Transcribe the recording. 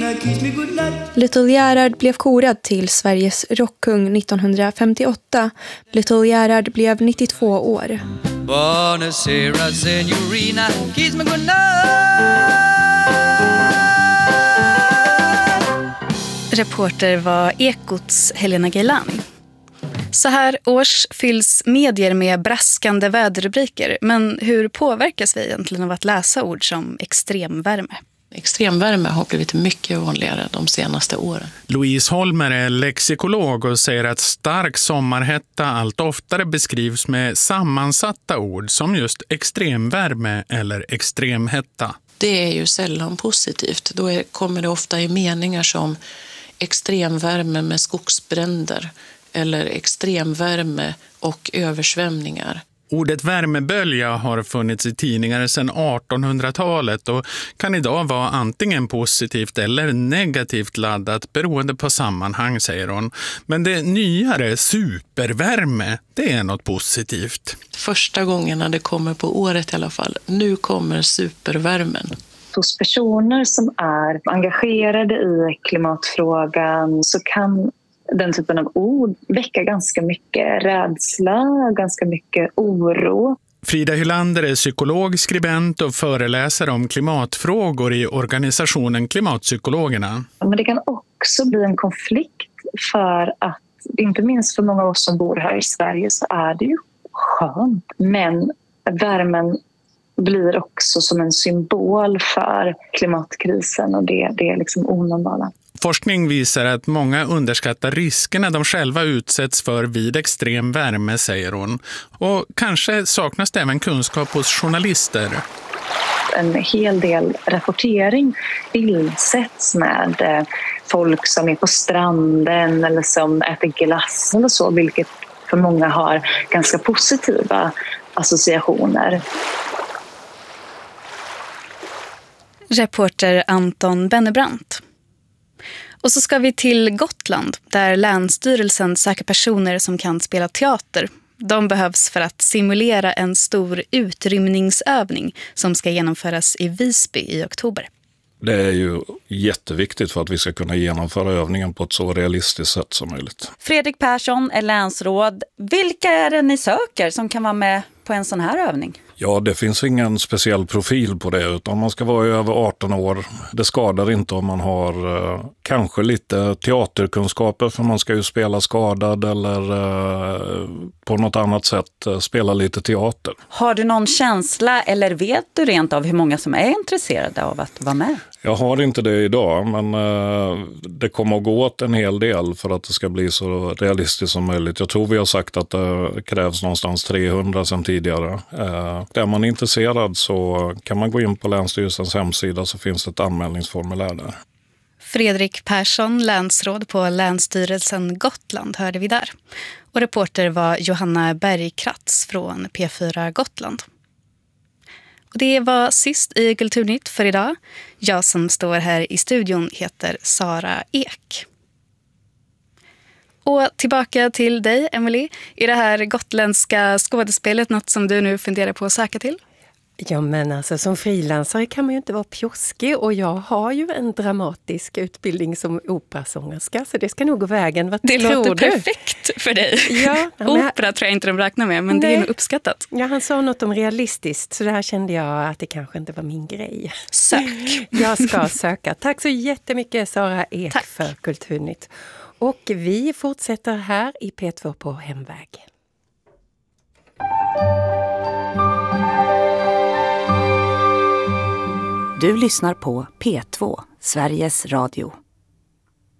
Little Gerhard blev korad till Sveriges rockkung 1958. Little Gerhard blev 92 år. Buonasera, signorina, kiss me goodnight. Reporter var Ekots Helena Gailani. Så här års fylls medier med braskande väderrubriker. Men hur påverkas vi egentligen av att läsa ord som extremvärme? Extremvärme har blivit mycket vanligare de senaste åren. Louise Holmer är lexikolog och säger att stark sommarhetta allt oftare beskrivs med sammansatta ord som just extremvärme eller extremhetta. Det är ju sällan positivt. Då kommer det ofta i meningar som extremvärme med skogsbränder eller extremvärme och översvämningar. Ordet värmebölja har funnits i tidningar sedan 1800-talet och kan idag vara antingen positivt eller negativt laddat beroende på sammanhang, säger hon. Men det nyare supervärme, det är något positivt. Första gången det kommer på året i alla fall. Nu kommer supervärmen. Hos personer som är engagerade i klimatfrågan så kan den typen av ord väcker ganska mycket rädsla, ganska mycket oro. Frida Hylander är psykolog, skribent och föreläsare om klimatfrågor i organisationen Klimatpsykologerna. Men det kan också bli en konflikt för att, inte minst för många av oss som bor här i Sverige, så är det ju skönt. Men värmen blir också som en symbol för klimatkrisen och det är liksom onormala. Forskning visar att många underskattar riskerna de själva utsätts för vid extrem värme, säger hon. Och kanske saknas det även kunskap hos journalister. En hel del rapportering bildsätts med folk som är på stranden eller som äter glass eller så, vilket för många har ganska positiva associationer. Reporter Anton Bennebrant. Och så ska vi till Gotland, där Länsstyrelsen söker personer som kan spela teater. De behövs för att simulera en stor utrymningsövning som ska genomföras i Visby i oktober. Det är ju jätteviktigt för att vi ska kunna genomföra övningen på ett så realistiskt sätt som möjligt. Fredrik Persson är länsråd. Vilka är det ni söker som kan vara med på en sån här övning? Ja, det finns ingen speciell profil på det, utan man ska vara över 18 år. Det skadar inte om man har kanske lite teaterkunskaper, för man ska ju spela skadad eller på något annat sätt spela lite teater. Har du någon känsla eller vet du rent av hur många som är intresserade av att vara med? Jag har inte det idag, men det kommer att gå åt en hel del för att det ska bli så realistiskt som möjligt. Jag tror vi har sagt att det krävs någonstans 300 sedan tidigare. Är man intresserad så kan man gå in på Länsstyrelsens hemsida, så finns ett anmälningsformulär där. Fredrik Persson, länsråd på Länsstyrelsen Gotland, hörde vi där. Och reporter var Johanna Bergkratz från P4 Gotland. Och det var sist i Kulturnytt för idag. Jag som står här i studion heter Sara Ek. Och tillbaka till dig, Emily. Är det här gotländska skådespelet något som du nu funderar på att söka till? Ja, men alltså som frilansare kan man ju inte vara pjoskig, och jag har ju en dramatisk utbildning som operasångerska, så det ska nog gå vägen. Vad det tror låter du? perfekt för dig. Ja, Opera tror jag inte de räknar med, men nej, det är nog uppskattat. Ja, han sa något om realistiskt, så där kände jag att det kanske inte var min grej. Sök! Jag ska söka. Tack så jättemycket, Sara Ek. Tack för Kulturnytt. Och vi fortsätter här i P2 på Hemväg. Du lyssnar på P2, Sveriges Radio.